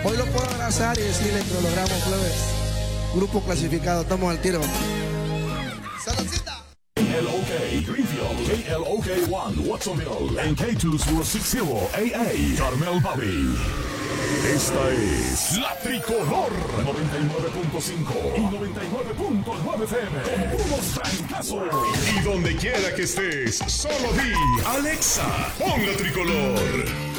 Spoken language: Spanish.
Hoy lo puedo abrazar y decirle que lo logramos, plebes. Grupo clasificado, estamos al tiro. ¡Saludcita! KLOK Greenfield, KLOK 1 Watsonville, en K260AA, Carmel Valley. Esta es La Tricolor 99.5 y 99.9 FM. Con puros trancazos. Y donde quiera que estés, solo di Alexa, pon La Tricolor.